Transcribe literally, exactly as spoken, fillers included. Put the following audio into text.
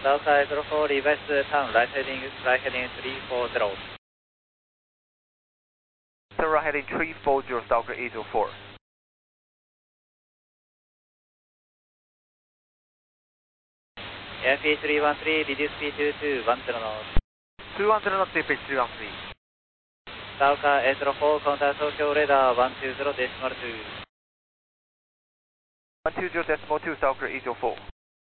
Southside zero four, reverse turn, right heading, right heading three four zero. Turn right heading three four zero, Stalker eight zero four. A P three one three, reduce speed to two one zero knots. two one zero knots, Apex three one three. Southside eight zero four, contact Tokyo radar one two zero decimal two. one two zero decimal two, Stalker eight zero four.